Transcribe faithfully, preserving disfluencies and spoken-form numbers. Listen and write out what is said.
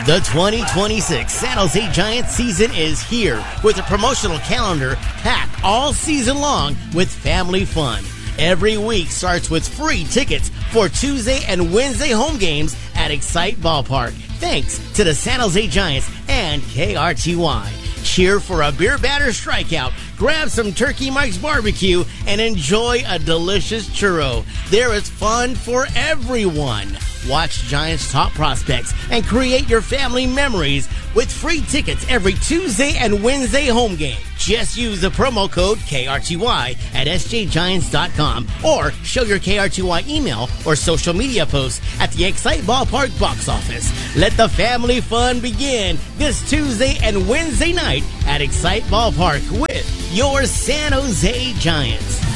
The twenty twenty-six San Jose Giants season is here with a promotional calendar packed all season long with family fun. Every week starts with free tickets for Tuesday and Wednesday home games at Excite Ballpark, thanks to the San Jose Giants and K R T Y. Cheer for a beer batter strikeout, grab some Turkey Mike's barbecue, and enjoy a delicious churro. There is fun for everyone. Watch Giants top prospects and create your family memories with free tickets every Tuesday and Wednesday home game. Just use the promo code K R T Y at S J Giants dot com or show your K R T Y email or social media posts at the Excite Ballpark box office. Let the family fun begin this Tuesday and Wednesday night at Excite Ballpark with your San Jose Giants.